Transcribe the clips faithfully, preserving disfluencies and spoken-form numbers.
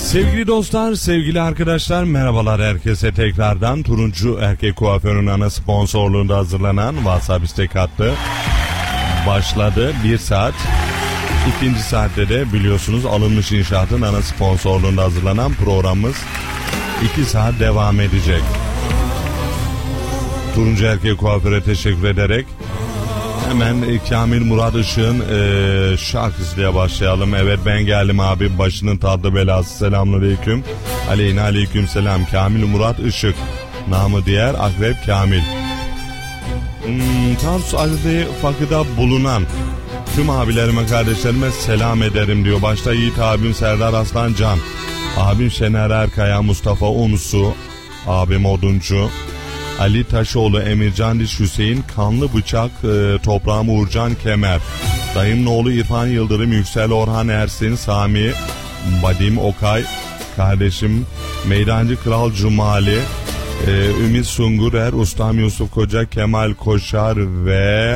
Sevgili dostlar, sevgili arkadaşlar, merhabalar herkese tekrardan. Turuncu Erkek Kuaförü'nün ana sponsorluğunda hazırlanan WhatsApp istek hattı başladı. Bir saat. İkinci saatte de biliyorsunuz Alınmış İnşaat'ın ana sponsorluğunda hazırlanan programımız iki saat devam edecek. Turuncu Erkek Kuaför'e teşekkür ederek hemen Kamil Murat Işık'ın e, şarkısıyla başlayalım. Evet, ben geldim abi, başının tatlı belası. Selamünaleyküm. Aleyhine aleyküm selam. Kamil Murat Işık, namı diğer Akrep Kamil. Hmm, Tarsus Aziz Fakı'da bulunan tüm abilerime, kardeşlerime selam ederim diyor. Başta Yiğit abim Serdar Aslan Can, abim Şener Erkaya, Mustafa Unsu, abim Oduncu, Ali Taşoğlu, Emircan Diş, Hüseyin Kanlı Bıçak, e, Toprağım Uğurcan Kemer, dayımın oğlu İrfan Yıldırım, Yüksel Orhan Ersin, Sami, Badim Okay, kardeşim Meydancı Kral Cumali, e, Ümit Sungurer, Ustam Yusuf Koca, Kemal Koşar ve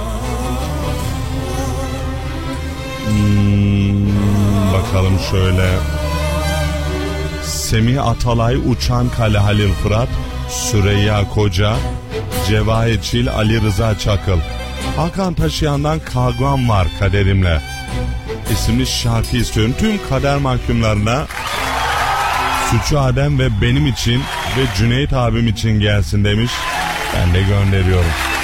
hmm, bakalım şöyle, Semih Atalay, Uçan Kale Halil Fırat, Süreyya Koca, Cevahir Çil, Ali Rıza Çakıl. Hakan Taşıyan'dan Kavgam Var Kaderimle isimli şarkı istiyorum. Tüm kader mahkumlarına Suçu Adem ve benim için ve Cüneyt abim için gelsin demiş. Ben de gönderiyorum.